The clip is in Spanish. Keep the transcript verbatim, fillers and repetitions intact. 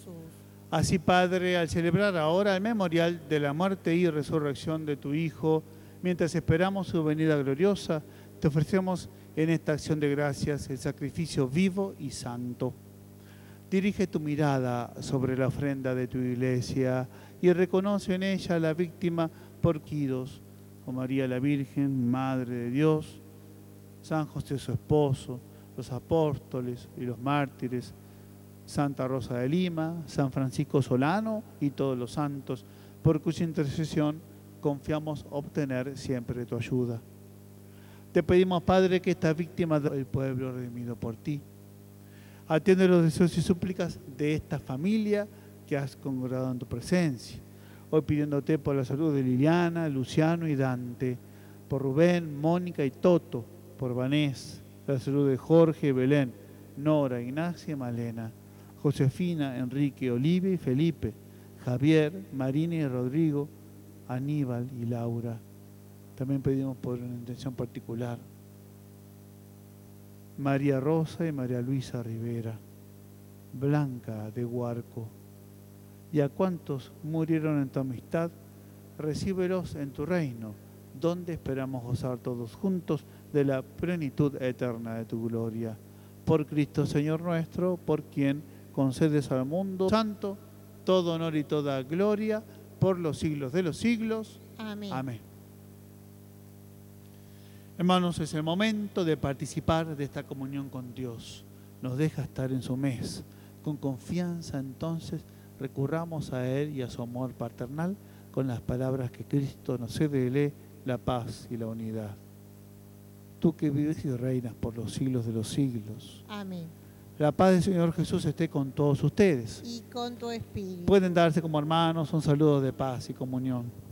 Jesús. Así, Padre, al celebrar ahora el memorial de la muerte y resurrección de tu Hijo, mientras esperamos su venida gloriosa, te ofrecemos en esta acción de gracias el sacrificio vivo y santo. Dirige tu mirada sobre la ofrenda de tu iglesia y reconoce en ella la víctima por Quiros, o María la Virgen, Madre de Dios, San José su esposo, los apóstoles y los mártires, Santa Rosa de Lima, San Francisco Solano y todos los santos, por cuya intercesión confiamos obtener siempre tu ayuda. Te pedimos, Padre, que esta víctima del pueblo redimido por ti atiende los deseos y súplicas de esta familia que has congregado en tu presencia. Hoy pidiéndote por la salud de Liliana, Luciano y Dante, por Rubén, Mónica y Toto, por Vanés, la salud de Jorge, Belén, Nora, Ignacia y Malena, Josefina, Enrique, Olivia y Felipe, Javier, Marina y Rodrigo, Aníbal y Laura. También pedimos por una intención particular, María Rosa y María Luisa Rivera, Blanca de Huarco, y a cuantos murieron en tu amistad, recíbelos en tu reino, donde esperamos gozar todos juntos de la plenitud eterna de tu gloria. Por Cristo Señor nuestro, por quien concedes al mundo santo todo honor y toda gloria por los siglos de los siglos. Amén. Amén. Hermanos, es el momento de participar de esta comunión con Dios. Nos deja estar en su mes. Con confianza, entonces, recurramos a Él y a su amor paternal con las palabras que Cristo nos cede, la paz y la unidad. Tú que vives y reinas por los siglos de los siglos. Amén. La paz del Señor Jesús esté con todos ustedes. Y con tu espíritu. Pueden darse como hermanos un saludo de paz y comunión.